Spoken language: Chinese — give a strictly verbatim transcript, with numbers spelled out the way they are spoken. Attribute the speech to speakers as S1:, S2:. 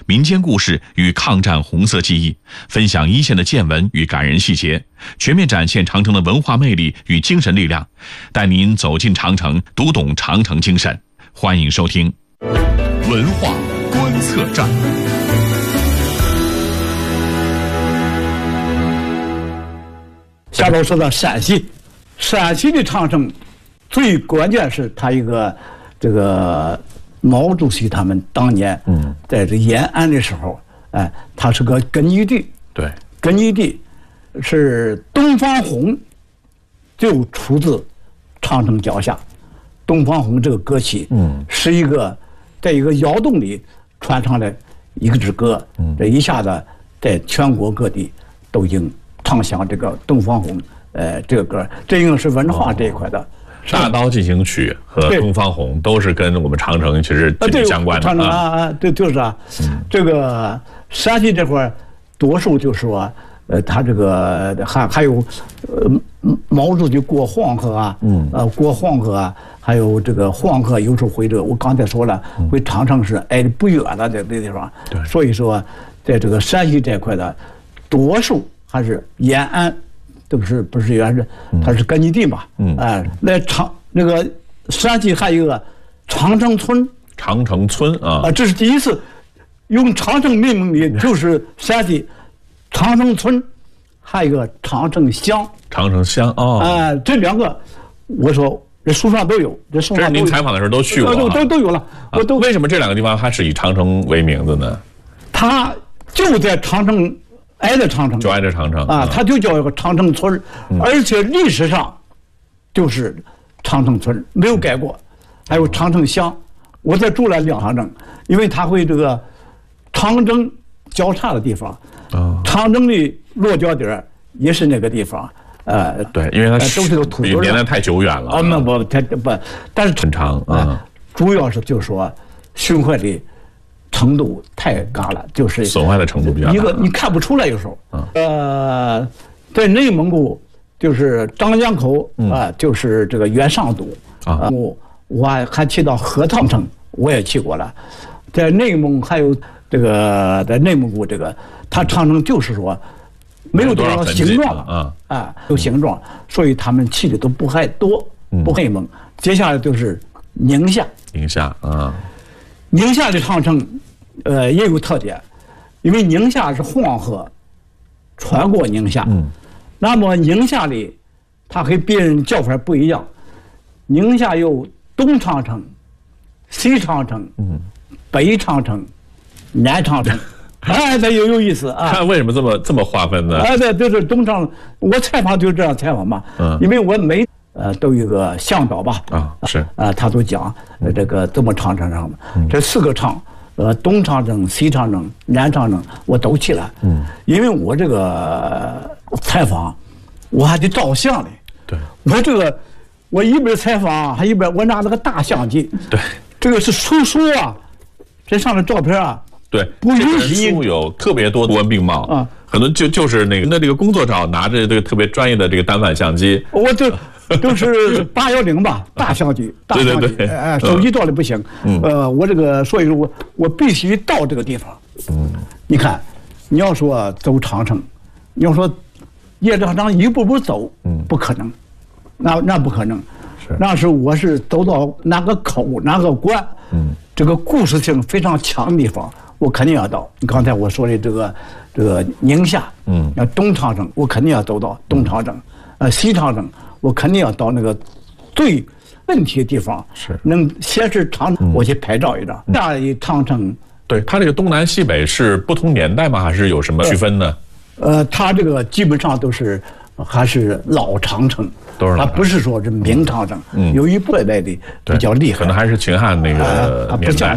S1: 民间故事与抗战红色记忆，分享一线的见闻与感人细节，全面展现长城的文化魅力与精神力量，带您走进长城，读懂长城精神。欢迎收听文化观测站。
S2: 下头说到陕西，陕西的长城最关键是它一个这个毛主席他们当年嗯在这延安的时候，哎，它是个根据地，
S3: 对，
S2: 根据地是东方红，就出自长城脚下。东方红这个歌曲，嗯，是一个在一个窑洞里传唱的一个支歌，嗯，这一下子在全国各地都已经唱响这个东方红，呃，这个歌，这应该是文化这一块的。哦，
S3: 大刀进行曲和东方红都是跟我们长城其实紧密相关的。
S2: 长城啊啊，对，就是啊，嗯，这个陕西这块多数就说，呃，他这个还还有，呃，毛主席过黄河啊，嗯，呃，过黄河啊，还有这个黄河有时候会这个，我刚才说了，回长城是挨得不远的这这地方，对，所以说，在这个陕西这块的，多数还是延安。都是不是原是，它是根据地嘛？嗯，哎，那长那个陕西还有一个长城村，
S3: 长城村啊，
S2: 啊，这是第一次用长城命名的，就是陕西长城村，还有一个长城乡。
S3: 长城乡哦，
S2: 哎，这两个，我说这书上都有，这书上
S3: 这是您采访的时候都去过，
S2: 都都都有了。
S3: 我都为什么这两个地方还是以长城为名字呢？
S2: 它就在长城。挨着长城，
S3: 就挨着长城
S2: 啊，它就叫一个长城村，嗯，而且历史上就是长城村，没有改过。还有长城乡，我在住了两长城，因为它会这个长征交叉的地方，哦，长征的落脚点也是那个地方，呃，
S3: 对，因为它
S2: 都是个土堆，
S3: 年代太久远了
S2: 啊，那不它不，但是
S3: 很长啊，
S2: 主要是就是说损坏的程度太高了，就是
S3: 损坏的程度比较大，
S2: 一个你看不出来有时候。嗯、呃，在内蒙古就是张家口啊，就是这个元上都啊，我我还还去到合昌城，我也去过了。在内蒙还有这个在内蒙古这个，它长城就是说没有多少形状啊啊，有形状，所以他们去的都不太多，不内蒙。接下来就是宁夏，
S3: 宁夏啊。
S2: 宁夏的长城，呃，也有特点，因为宁夏是黄河穿过宁夏，嗯，那么宁夏里，它和别人叫法不一样，宁夏有东长城、西长城、嗯，北长城、南长城，哎，这有有意思啊！
S3: 看为什么这么这么划分呢？
S2: 哎，对，就是东长，我采访就是这样采访嘛，嗯，因为我每。呃，都有个向导吧？
S3: 啊，是
S2: 啊，他都讲呃这个这么长城上嘛，这四个长，呃，东长城、西长城、南长城，我都去了。嗯，因为我这个采访，我还得照相嘞。
S3: 对，
S2: 我这个我一边采访，还一边我拿那个大相机。
S3: 对，
S2: 这个是手书啊，这上的照片啊。
S3: 对，
S2: 不允许
S3: 有特别多图文并茂啊，很多就就是那个那这个工作照，拿着这个特别专业的这个单反相机，
S2: 我就。都是八幺零吧，大相机，大相机，哎，手机照的不行。嗯，呃，我这个，所以说我我必须到这个地方。嗯，你看，你要说走长城，你要说叶长城一步步走，嗯，不可能，那那不可能，是，那是我是走到哪个口哪个关，嗯，这个故事性非常强的地方，我肯定要到。你刚才我说的这个这个宁夏，嗯，那东长城，我肯定要走到东长城，呃，西长城。我肯定要到那个最问题的地方，是能显示长城，我去拍照一张。下一长城，
S3: 对它这个东南西北是不同年代吗？还是有什么区分呢？
S2: 呃，它这个基本上都是还是老长城，
S3: 都是它
S2: 不是说是明长城，有一部分的比较厉害，
S3: 可能还是秦汉那个年代。